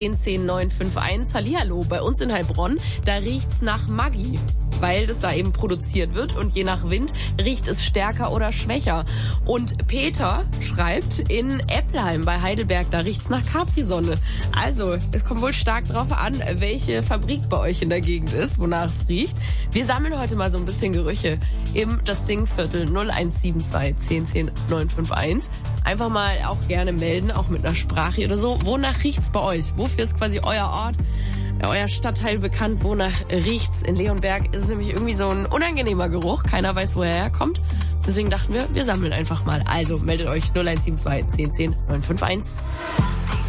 10 951. Hallihallo, bei uns in Heilbronn, da riecht's nach Maggi, weil das da eben produziert wird und je nach Wind riecht es stärker oder schwächer. Und Peter schreibt, in Eppelheim bei Heidelberg, da riecht's nach Capri-Sonne. Also, es kommt wohl stark drauf an, welche Fabrik bei euch in der Gegend ist, wonach es riecht. Wir sammeln heute mal so ein bisschen Gerüche im Das Ding-Viertel 0172 10 10 951. Einfach mal auch gerne melden, auch mit einer Sprache oder so. Wonach riecht's bei euch? Wofür ist quasi euer Ort, euer Stadtteil bekannt? Wonach riecht's? In Leonberg ist nämlich irgendwie so ein unangenehmer Geruch. Keiner weiß, wo er herkommt. Deswegen dachten wir sammeln einfach mal. Also meldet euch 0172 10 10 951.